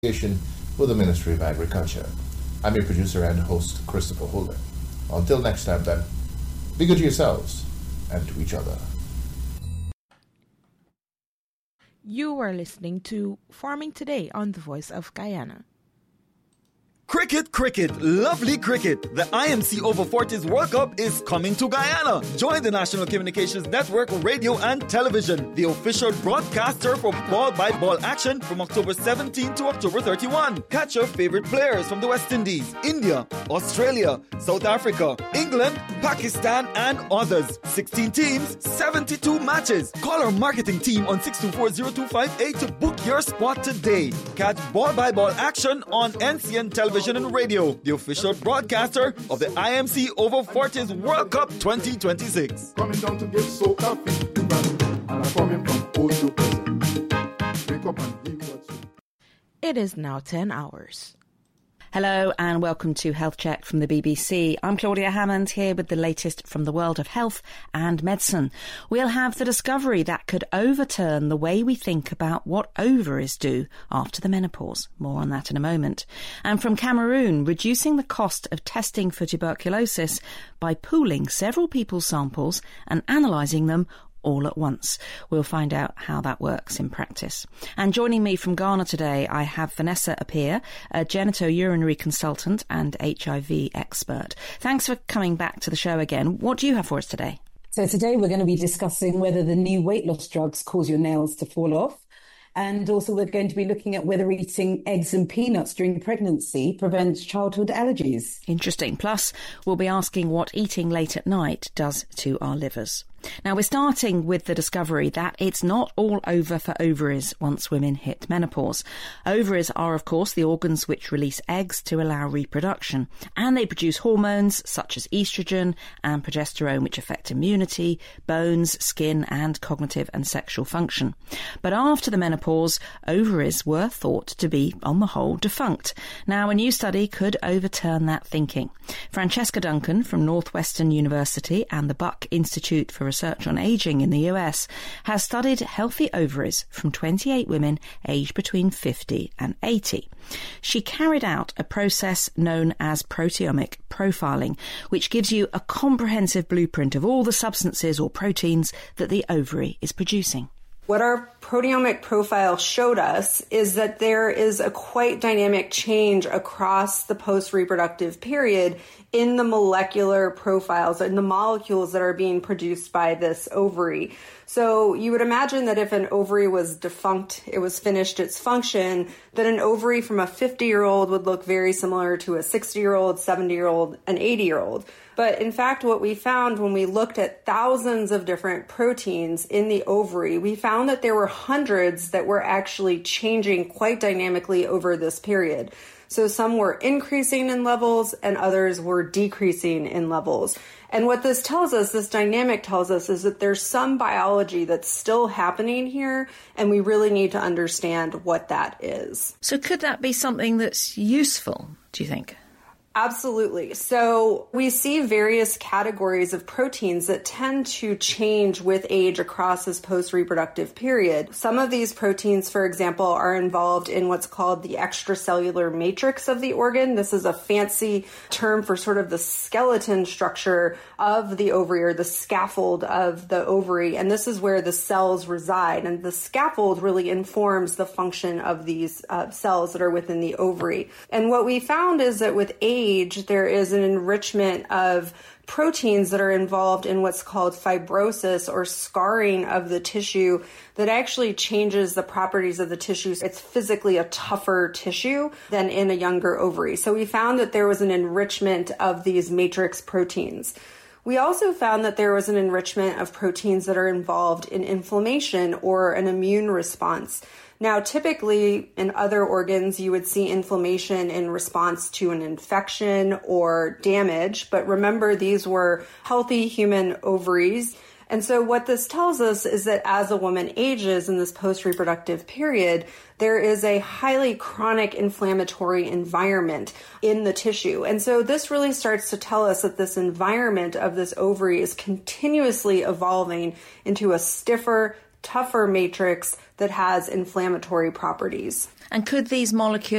with the Ministry of Agriculture. I'm your producer and host, Christopher Holden. Until next time then, be good to yourselves and to each other. You are listening to Farming Today on The Voice of Guyana. Cricket, cricket, lovely cricket. The IMC Over 40s World Cup is coming to Guyana. Join the National Communications Network Radio and Television, the official broadcaster for ball-by-ball action from October 17 to October 31. Catch your favorite players from the West Indies, India, Australia, South Africa, England, Pakistan and others. 16 teams, 72 matches. Call our marketing team on 624-0258 to book your spot today. Catch ball-by-ball action on NCN Television and Radio, the official broadcaster of the IMC Over 40s World Cup 2026. Coming down to give soca feet to run, and I'm coming from old to present. Wake up and give what's in. It is now 10 hours. Hello and welcome to Health Check from the BBC. I'm Claudia Hammond here with the latest from the world of health and medicine. We'll have the discovery that could overturn the way we think about what ovaries do after the menopause. More on that in a moment. And from Cameroon, reducing the cost of testing for tuberculosis by pooling several people's samples and analysing them all at once. We'll find out how that works in practice. And joining me from Ghana today, I have Vanessa Appiah, a genitourinary consultant and HIV expert. Thanks for coming back to the show again. What do you have for us today? So today we're going to be discussing whether the new weight loss drugs cause your nails to fall off. And also we're going to be looking at whether eating eggs and peanuts during pregnancy prevents childhood allergies. Interesting. Plus, we'll be asking what eating late at night does to our livers. Now, we're starting with the discovery that it's not all over for ovaries once women hit menopause. Ovaries are, of course, the organs which release eggs to allow reproduction, and they produce hormones such as estrogen and progesterone, which affect immunity, bones, skin, and cognitive and sexual function. But after the menopause, ovaries were thought to be, on the whole, defunct. Now, a new study could overturn that thinking. Francesca Duncan from Northwestern University and the Buck Institute for Research on Aging in the US has studied healthy ovaries from 28 women aged between 50 and 80. She carried out a process known as proteomic profiling, which gives you a comprehensive blueprint of all the substances or proteins that the ovary is producing. What our proteomic profile showed us is that there is a quite dynamic change across the post-reproductive period in the molecular profiles and the molecules that are being produced by this ovary. So you would imagine that if an ovary was defunct, it was finished its function, that an ovary from a 50-year-old would look very similar to a 60-year-old, 70-year-old, and 80-year-old. But in fact, what we found when we looked at thousands of different proteins in the ovary, we found that there were hundreds that were actually changing quite dynamically over this period. So some were increasing in levels and others were decreasing in levels. And what this tells us, this dynamic tells us, is that there's some biology that's still happening here, and we really need to understand what that is. So could that be something that's useful, do you think? Absolutely. So we see various categories of proteins that tend to change with age across this post-reproductive period. Some of these proteins, for example, are involved in what's called the extracellular matrix of the organ. This is a fancy term for sort of the skeleton structure of the ovary, or the scaffold of the ovary. And this is where the cells reside. And the scaffold really informs the function of these cells that are within the ovary. And what we found is that with age, there is an enrichment of proteins that are involved in what's called fibrosis, or scarring of the tissue, that actually changes the properties of the tissue. It's physically a tougher tissue than in a younger ovary. So we found that there was an enrichment of these matrix proteins. We also found that there was an enrichment of proteins that are involved in inflammation or an immune response. Now, typically in other organs, you would see inflammation in response to an infection or damage. But remember, these were healthy human ovaries. And so what this tells us is that as a woman ages in this post-reproductive period, there is a highly chronic inflammatory environment in the tissue. And so this really starts to tell us that this environment of this ovary is continuously evolving into a stiffer, tougher matrix that has inflammatory properties. And could these molecules